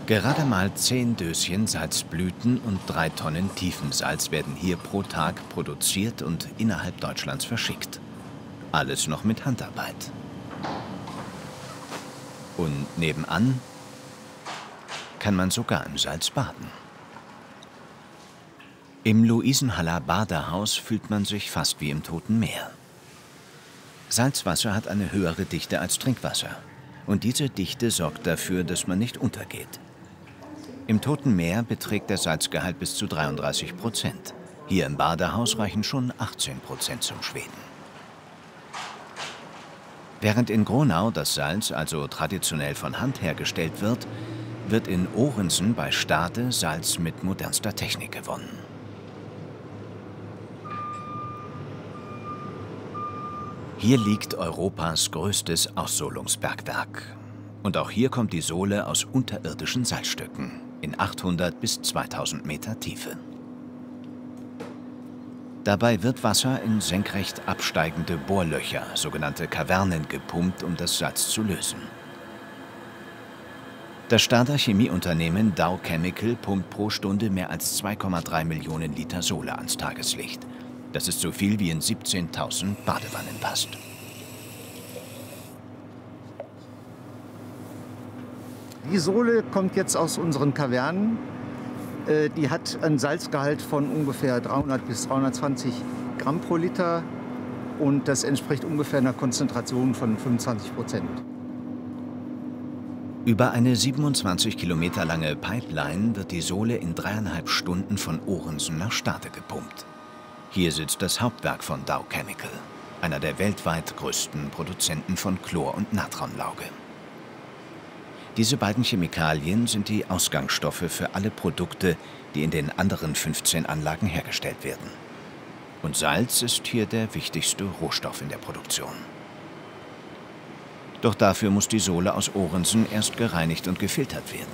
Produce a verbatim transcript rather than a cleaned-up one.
Gerade mal zehn Döschen Salzblüten und drei Tonnen Tiefensalz werden hier pro Tag produziert und innerhalb Deutschlands verschickt. Alles noch mit Handarbeit. Und nebenan kann man sogar im Salz baden. Im Luisenhaller Badehaus fühlt man sich fast wie im Toten Meer. Salzwasser hat eine höhere Dichte als Trinkwasser. Und diese Dichte sorgt dafür, dass man nicht untergeht. Im Toten Meer beträgt der Salzgehalt bis zu dreiunddreißig Prozent. Hier im Badehaus reichen schon achtzehn Prozent zum Schweden. Während in Gronau das Salz also traditionell von Hand hergestellt wird, wird in Orensen bei Stade Salz mit modernster Technik gewonnen. Hier liegt Europas größtes Aussohlungsbergwerk. Und auch hier kommt die Sohle aus unterirdischen Salzstücken in achthundert bis zweitausend Meter Tiefe. Dabei wird Wasser in senkrecht absteigende Bohrlöcher, sogenannte Kavernen, gepumpt, um das Salz zu lösen. Das Stader Chemieunternehmen Dow Chemical pumpt pro Stunde mehr als zwei Komma drei Millionen Liter Sohle ans Tageslicht. Das ist so viel wie in siebzehntausend Badewannen passt. Die Sohle kommt jetzt aus unseren Kavernen. Die hat einen Salzgehalt von ungefähr dreihundert bis dreihundertzwanzig Gramm pro Liter und das entspricht ungefähr einer Konzentration von fünfundzwanzig Prozent. Über eine siebenundzwanzig Kilometer lange Pipeline wird die Sohle in dreieinhalb Stunden von Orensen nach Stade gepumpt. Hier sitzt das Hauptwerk von Dow Chemical, einer der weltweit größten Produzenten von Chlor- und Natronlauge. Diese beiden Chemikalien sind die Ausgangsstoffe für alle Produkte, die in den anderen fünfzehn Anlagen hergestellt werden. Und Salz ist hier der wichtigste Rohstoff in der Produktion. Doch dafür muss die Sohle aus Orensen erst gereinigt und gefiltert werden.